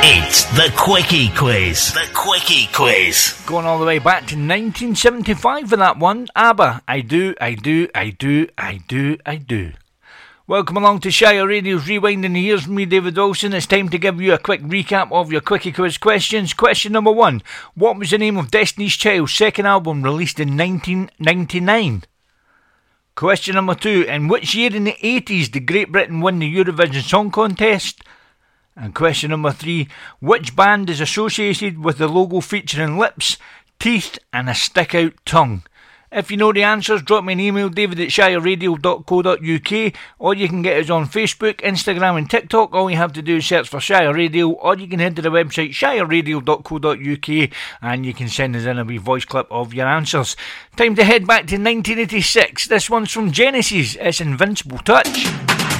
It's the Quickie Quiz. The Quickie Quiz. Going all the way back to 1975 for that one. ABBA, I do, I do, I do, I do, I do. Welcome along to Shire Radio's Rewinding the Years with me, David Wilson. It's time to give you a quick recap of your Quickie Quiz questions. Question number 1. What was the name of Destiny's Child's second album released in 1999? Question number 2. In which year in the 80s did Great Britain win the Eurovision Song Contest? And question number 3. Which band is associated with the logo featuring lips, teeth and a stick-out tongue? If you know the answers, drop me an email, david@shireradio.co.uk, or you can get us on Facebook, Instagram and TikTok. All you have to do is search for Shire Radio, or you can head to the website shireradio.co.uk and you can send us in a wee voice clip of your answers. Time to head back to 1986. This one's from Genesis. It's Invincible Touch.